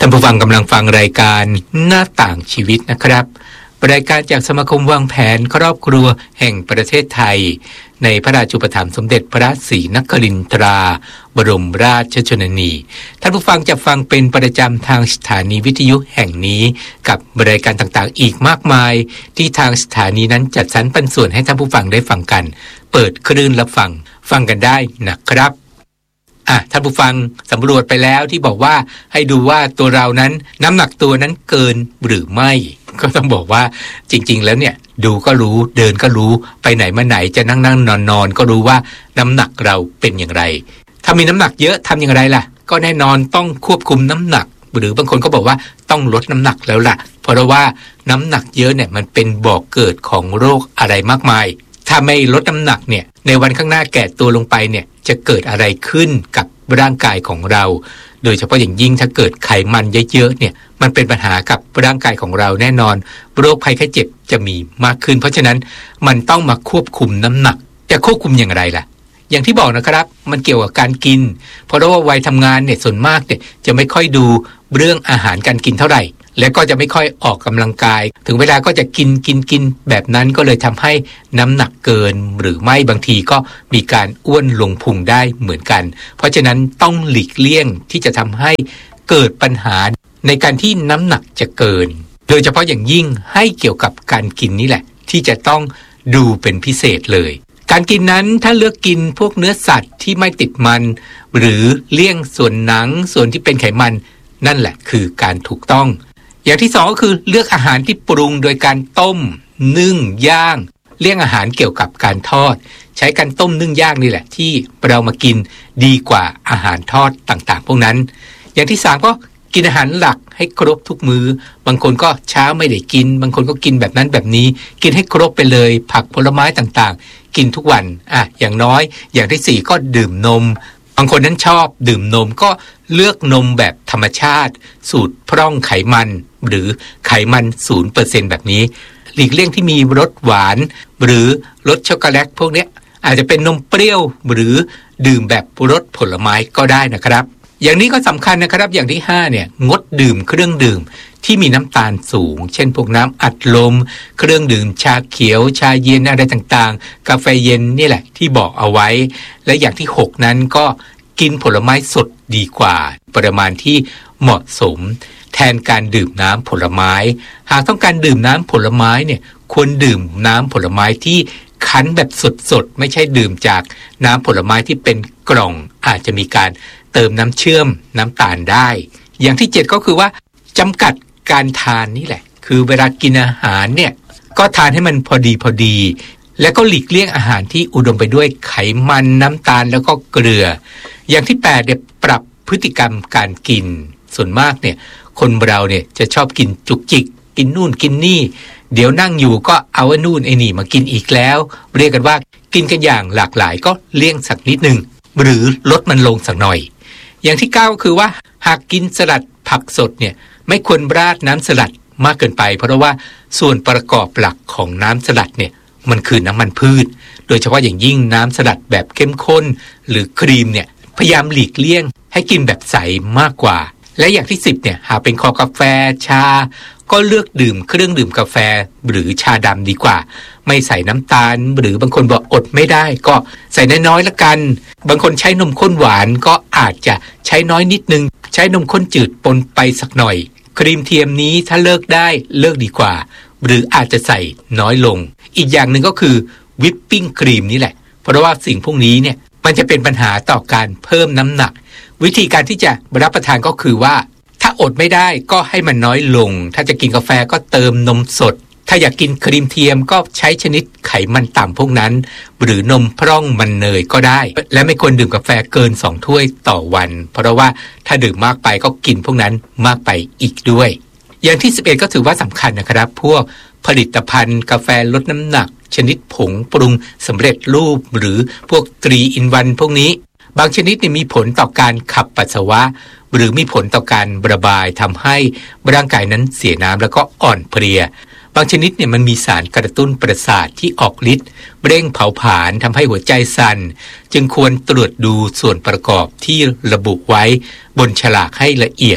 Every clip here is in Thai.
ท่านผู้ฟังกำลังฟังรายการหน้าต่างชีวิตนะครับรายการจากสมาคมวางแผนครอบครัวแห่งประเทศไทยในพระราชูปถัมภ์สมเด็จพระศรีนครินทราบรมราชชนนีท่านผู้ฟังจะฟังเป็นประจำทางสถานีวิทยุแห่งนี้กับรายการต่างๆอีกมากมายที่ทางสถานีนั้นจัดสรรปันส่วนให้ท่านผู้ฟังได้ฟังกันเปิดคลื่นรับฟังกันได้นะครับท่านผู้ฟังสำรวจไปแล้วที่บอกว่าให้ดูว่าตัวเรานั้นน้ำหนักตัวนั้นเกินหรือไม่ก็ต้องบอกว่าจริงๆแล้วเนี่ยดูก็รู้เดินก็รู้ไปไหนมาไหนจะนั่งนอนก็รู้ว่าน้ำหนักเราเป็นอย่างไรถ้ามีน้ำหนักเยอะทำอย่างไรล่ะก็แน่นอนต้องควบคุมน้ำหนักหรือบางคนก็บอกว่าต้องลดน้ำหนักแล้วล่ะเพราะว่าน้ำหนักเยอะเนี่ยมันเป็นบ่อกเกิดของโรคอะไรมากมายถ้าไม่ลดน้ำหนักเนี่ยในวันข้างหน้าแก่ตัวลงไปเนี่ยจะเกิดอะไรขึ้นกับร่างกายของเราโดยเฉพาะอย่างยิ่งถ้าเกิดไขมันเยอะๆเนี่ยมันเป็นปัญหากับร่างกายของเราแน่นอนโรคภัยไข้เจ็บจะมีมากขึ้นเพราะฉะนั้นมันต้องมาควบคุมน้ำหนักจะควบคุมอย่างไรล่ะอย่างที่บอกนะครับมันเกี่ยวกับการกินเพราะว่าวัยทำงานเนี่ยส่วนมากเนี่ยจะไม่ค่อยดูเรื่องอาหารการกินเท่าไหร่และก็จะไม่ค่อยออกกำลังกายถึงเวลาก็จะกินแบบนั้นก็เลยทำให้น้ำหนักเกินหรือไม่บางทีก็มีการอ้วนลงพุงได้เหมือนกันเพราะฉะนั้นต้องหลีกเลี่ยงที่จะทำให้เกิดปัญหาในการที่น้ำหนักจะเกินโดยเฉพาะอย่างยิ่งให้เกี่ยวกับการกินนี่แหละที่จะต้องดูเป็นพิเศษเลยการกินนั้นถ้าเลือกกินพวกเนื้อสัตว์ที่ไม่ติดมันหรือเลี่ยงส่วนหนังส่วนที่เป็นไขมันนั่นแหละคือการถูกต้องอย่างที่สองก็คือเลือกอาหารที่ปรุงโดยการต้มนึ่งย่างเลี่ยงอาหารเกี่ยวกับการทอดใช้การต้มนึ่งย่างนี่แหละที่เรามากินดีกว่าอาหารทอดต่างๆพวกนั้นอย่างที่สามก็กินอาหารหลักให้ครบทุกมื้อบางคนก็เช้าไม่ได้กินบางคนก็กินแบบนั้นแบบนี้กินให้ครบไปเลยผักผลไม้ต่างๆกินทุกวันอย่างน้อยอย่างที่สี่ก็ดื่มนมบางคนนั้นชอบดื่มนมก็เลือกนมแบบธรรมชาติสูตรพร่องไขมันหรือไขมัน 0% แบบนี้หลีกเลี่ยงที่มีรสหวานหรือรสช็อกโกแลตพวกนี้อาจจะเป็นนมเปรี้ยวหรือดื่มแบบรสผลไม้ก็ได้นะครับอย่างนี้ก็สำคัญนะครับอย่างที่5เนี่ยงดดื่มเครื่องดื่มที่มีน้ำตาลสูงเช่นพวกน้ำอัดลมเครื่องดื่มชาเขียวชาเย็นอะไรต่างๆกาแฟเย็นนี่แหละที่บอกเอาไว้และอย่างที่6นั้นก็กินผลไม้สดดีกว่าปริมาณที่เหมาะสมแทนการดื่มน้ำผลไม้หากต้องการดื่มน้ำผลไม้เนี่ยควรดื่มน้ำผลไม้ที่คั้นแบบสดๆไม่ใช่ดื่มจากน้ำผลไม้ที่เป็นกล่องอาจจะมีการเติมน้ำเชื่อมน้ำตาลได้อย่างที่7ก็คือว่าจำกัดการทานนี่แหละคือเวลากินอาหารเนี่ยก็ทานให้มันพอดีแล้วก็หลีกเลี่ยงอาหารที่อุดมไปด้วยไขมันน้ำตาลแล้วก็เกลืออย่างที่8เนี่ยปรับพฤติกรรมการกินส่วนมากเนี่ยคนเราเนี่ยจะชอบกินจุกจิกกินนู่นกินนี่เดี๋ยวนั่งอยู่ก็เอาไอ้นู่นไอ้นี่มากินอีกแล้วเรียกกันว่ากินกันอย่างหลากหลายก็เลี่ยงสักนิดนึงหรือลดมันลงสักหน่อยอย่างที่9ก็คือว่าหากกินสลัดผักสดเนี่ยไม่ควรราดน้ำสลัดมากเกินไปเพราะว่าส่วนประกอบหลักของน้ำสลัดเนี่ยมันคือน้ำมันพืชโดยเฉพาะอย่างยิ่งน้ำสลัดแบบเข้มข้นหรือครีมเนี่ยพยายามหลีกเลี่ยงให้กินแบบใสมากกว่าและอย่างที่10เนี่ยหากเป็นคอกาแฟชาก็เลือกดื่มเครื่องดื่มกาแฟหรือชาดำดีกว่าไม่ใส่น้ำตาลหรือบางคนบอกอดไม่ได้ก็ใส่น้อยๆละกันบางคนใช้นมข้นหวานก็อาจจะใช้น้อยนิดนึงใช้นมข้นจืดปนไปสักหน่อยครีมเทียมนี้ถ้าเลิกได้เลิกดีกว่าหรืออาจจะใส่น้อยลงอีกอย่างหนึ่งก็คือวิปปิ้งครีมนี่แหละเพราะว่าสิ่งพวกนี้เนี่ยมันจะเป็นปัญหาต่อการเพิ่มน้ำหนักวิธีการที่จะรับประทานก็คือว่าถ้าอดไม่ได้ก็ให้มันน้อยลงถ้าจะกินกาแฟก็เติมนมสดถ้าอยากกินครีมเทียมก็ใช้ชนิดไขมันต่ำพวกนั้นหรือนมพร่องมันเนยก็ได้และไม่ควรดื่มกาแฟเกิน2ถ้วยต่อวันเพราะว่าถ้าดื่มมากไปก็กินพวกนั้นมากไปอีกด้วยอย่างที่11ก็ถือว่าสำคัญนะครับพวกผลิตภัณฑ์กาแฟลดน้ำหนักชนิดผงปรุงสำเร็จรูปหรือพวก3 in 1พวกนี้บางชนิดมีผลต่อการขับปัสสาวะหรือมีผลต่อการระบายทำให้ร่างกายนั้นเสียน้ำแล้วก็อ่อนเพลียบางชนิดมันมีสารกระตุ้นประสาทที่ออกฤทธิ์เร่งเผาผลาญทำให้หัวใจสั่นจึงควรตรวจดูส่วนประกอบที่ระบุไว้บนฉลากให้ละเอียด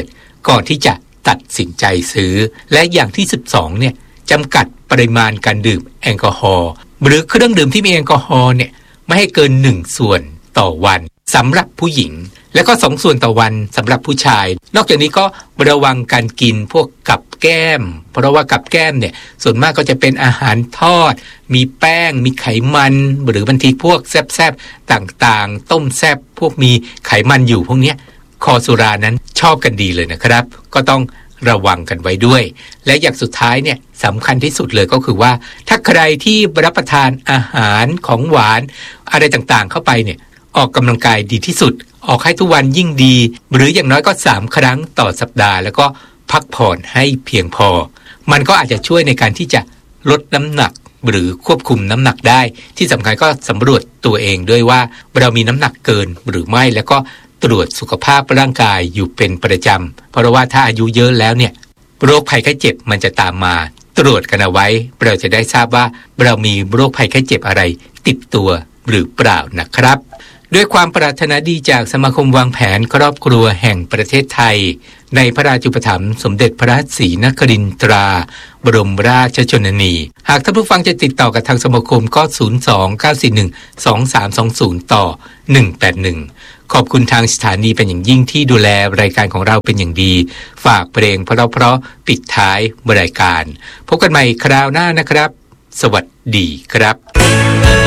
ก่อนที่จะตัดสินใจซื้อและอย่างที่12เนี่ยจำกัดปริมาณการดื่มแอลกอฮอล์หรือเครื่องดื่มที่มีแอลกอฮอล์เนี่ยไม่ให้เกิน1ส่วนต่อวันสำหรับผู้หญิงแล้วก็2ส่วนต่อวันสำหรับผู้ชายนอกจากนี้ก็ระวังการกินพวกกับแก้มเพราะว่ากับแก้มเนี่ยส่วนมากก็จะเป็นอาหารทอดมีแป้งมีไขมันหรือบางทีพวกแซ่บๆต่างๆต้มแซ่บพวกมีไขมันอยู่พวกนี้คอสุรานั้นชอบกันดีเลยนะครับก็ต้องระวังกันไว้ด้วยและอย่างสุดท้ายเนี่ยสำคัญที่สุดเลยก็คือว่าถ้าใครที่รับประทานอาหารของหวานอะไรต่างๆเข้าไปเนี่ยออกกำลังกายดีที่สุดออกให้ทุกวันยิ่งดีหรืออย่างน้อยก็3ครั้งต่อสัปดาห์แล้วก็พักผ่อนให้เพียงพอมันก็อาจจะช่วยในการที่จะลดน้ำหนักหรือควบคุมน้ำหนักได้ที่สำคัญก็สำรวจตัวเองด้วยว่าเรามีน้ำหนักเกินหรือไม่แล้วก็ตรวจสุขภาพร่างกายอยู่เป็นประจำเพราะว่าถ้าอายุเยอะแล้วเนี่ยโรคภัยไข้เจ็บมันจะตามมาตรวจกันเอาไว้เราจะได้ทราบว่าเรามีโรคภัยไข้เจ็บอะไรติดตัวหรือเปล่านะครับด้วยความปรารถนาดีจากสมาคมวางแผนครอบครัวแห่งประเทศไทยในพระราชูปถัมภ์สมเด็จพระศรีนครินทราบรมราชชนนีหากท่านผู้ฟังจะติดต่อกับทางสมาคมก็029412320ต่อ181ขอบคุณทางสถานีเป็นอย่างยิ่งที่ดูแลรายการของเราเป็นอย่างดีฝากเพลงเพราะๆปิดท้ายรายการพบกันใหม่คราวหน้านะครับสวัสดีครับ